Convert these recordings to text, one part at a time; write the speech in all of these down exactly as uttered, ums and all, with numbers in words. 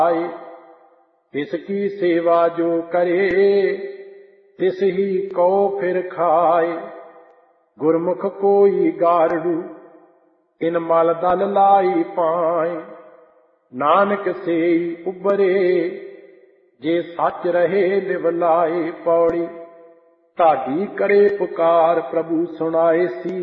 आए। तिसकी सेवा जो करे तिस ही को फिर खाए। गुरमुख कोई गारड़ू इन मल दल लाई पाए। नानक सेई उबरे जे सच रहे लिव लाए। पौड़ी ढाडी करे पुकार प्रभु सुनाए सी।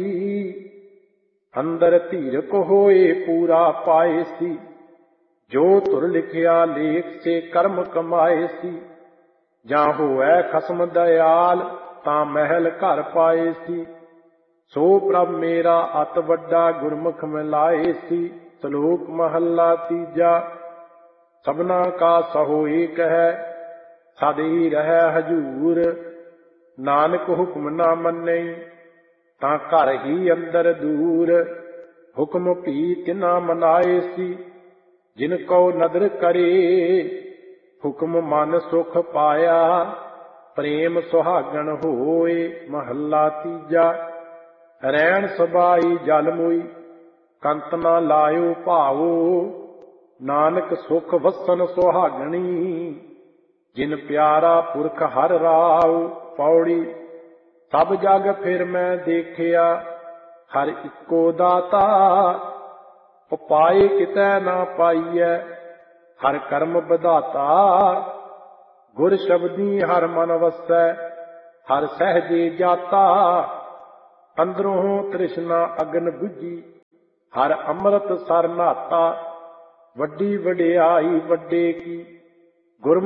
अंदर धीरक होए पूरा पाए सी। जो तुर लिखिया लेख से कर्म कमाए सी। ਜਾਂ ਹੋਐ ਖਸਮ ਦਇਆਲ ਤਾਂ ਮਹਿਲ ਘਰ ਪਾਏ ਸੀ। ਸੋ ਪ੍ਰਭ ਮੇਰਾ ਅਤ ਵੱਡਾ ਗੁਰਮੁਖ ਮਿਲਾਏ ਸੀ। ਸ਼ਲੋਕ ਮਹੱਲਾ ਤੀਜਾ। ਸਭਨਾ ਕਾ ਸਹੋ ਏਕ ਹੈ ਸਦ ਹੀ ਰਹਿ ਹਜੂਰ। ਨਾਨਕ ਹੁਕਮ ਨਾ ਮੰਨੈ ਤਾਂ ਘਰ ਹੀ ਅੰਦਰ ਦੂਰ। ਹੁਕਮ ਭੀ ਤਿਨਾ ਮਨਾਏ ਸੀ ਜਿਨ ਕੋ ਨਦਰ ਕਰੇ। ਹੁਕਮ ਮਨ ਸੁਖ ਪਾਇਆ ਪ੍ਰੇਮ ਸੁਹਾਗਣ ਹੋਏ। ਮਹੱਲਾ ਤੀਜਾ। ਰੈਣ ਸਬਾਈ ਜਲ ਮੋਈ ਕੰਤ ਨਾ ਲਾਇਓ ਭਾਵੋ। ਨਾਨਕ ਸੁਖ ਵਸਨ ਸੁਹਾਗਣੀ ਜਿਨ ਪਿਆਰਾ ਪੁਰਖ ਹਰ ਰਾਉ। ਪੌੜੀ ਸਭ ਜਗ ਫਿਰ ਮੈਂ ਦੇਖਿਆ ਹਰ ਇੱਕੋ ਦਾਤਾ। ਉਪਾਏ ਕਿਤੈ ਨਾ ਪਾਈਐ ਹਰ ਕਰਮ ਵਿਧਾਤਾ। ਗੁਰ ਸ਼ਬਦੀ ਹਰ ਮਨ ਵਸੈ ਹਰ ਸਹਿਜੇ ਜਾਤਾ। ਅੰਦਰੋਂ ਤ੍ਰਿਸ਼ਨਾ ਅਗਨ ਬੁਝੀ ਹਰ ਅੰਮ੍ਰਿਤ ਸਰ ਨਾਤਾ। ਵੱਡੀ ਵਡਿਆਈ ਵੱਡੇ ਕੀ ਗੁਰਮੁਖ